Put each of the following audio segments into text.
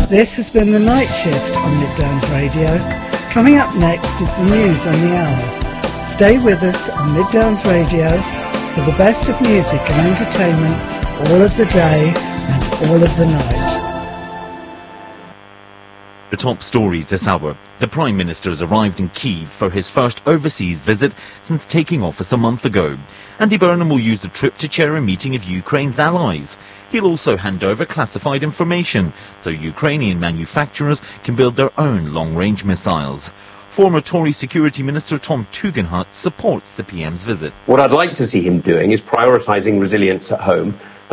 This has been The Night Shift on Midlands Radio. Coming up next is the news on the hour. Stay with us on Midlands Radio for the best of music and entertainment all of the day and all of the night. The top stories this hour. The Prime Minister has arrived in Kyiv for his first overseas visit since taking office a month ago. Andy Burnham will use the trip to chair a meeting of Ukraine's allies. He'll also hand over classified information so Ukrainian manufacturers can build their own long-range missiles. Former Tory Security Minister Tom Tugendhat supports the PM's visit. What I'd like to see him doing is prioritising resilience at home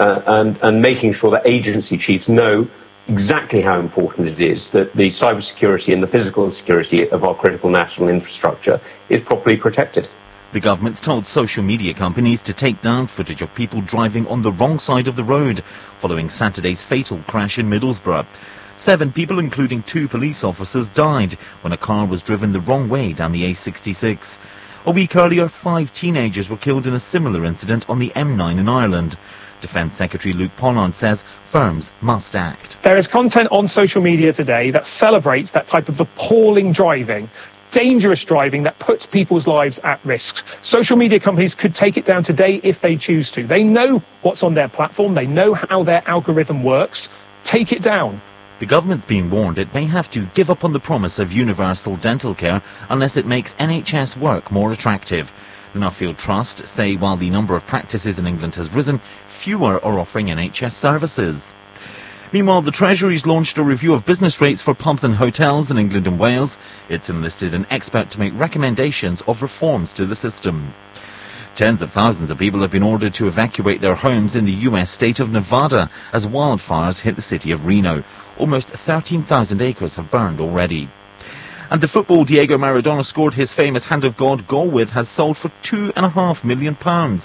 and making sure that agency chiefs know exactly how important it is that the cybersecurity and the physical security of our critical national infrastructure is properly protected. The government's told social media companies to take down footage of people driving on the wrong side of the road following Saturday's fatal crash in Middlesbrough. 7 people, including 2 police officers, died when a car was driven the wrong way down the A66. A week earlier, 5 teenagers were killed in a similar incident on the M9 in Ireland. Defence Secretary Luke Pollard says firms must act. There is content on social media today that celebrates that type of appalling driving, dangerous driving that puts people's lives at risk. Social media companies could take it down today if they choose to. They know what's on their platform. They know how their algorithm works. Take it down. The government's being warned it may have to give up on the promise of universal dental care unless it makes NHS work more attractive. The Nuffield Trust say while the number of practices in England has risen, fewer are offering NHS services. Meanwhile, the Treasury's launched a review of business rates for pubs and hotels in England and Wales. It's enlisted an expert to make recommendations of reforms to the system. Tens of thousands of people have been ordered to evacuate their homes in the US state of Nevada as wildfires hit the city of Reno. Almost 13,000 acres have burned already. And the football Diego Maradona scored his famous Hand of God goal with has sold for £2.5 million.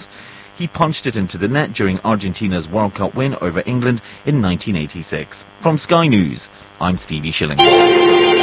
He punched it into the net during Argentina's World Cup win over England in 1986. From Sky News, I'm Stevie Shilling.